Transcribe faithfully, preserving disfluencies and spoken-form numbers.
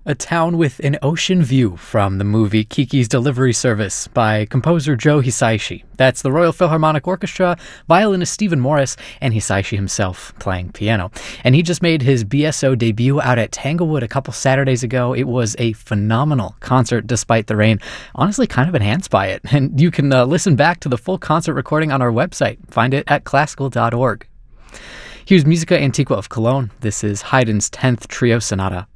A Town with an Ocean View from the movie Kiki's Delivery Service by composer Joe Hisaishi. That's the Royal Philharmonic Orchestra, violinist Stephen Morris, and Hisaishi himself playing piano. And he just made his B S O debut out at Tanglewood a couple Saturdays ago. It was a phenomenal concert despite the rain. Honestly, kind of enhanced by it. And you can uh, listen back to the full concert recording on our website. Find it at classical dot org. Here's Musica Antiqua of Cologne. This is Haydn's tenth Trio Sonata.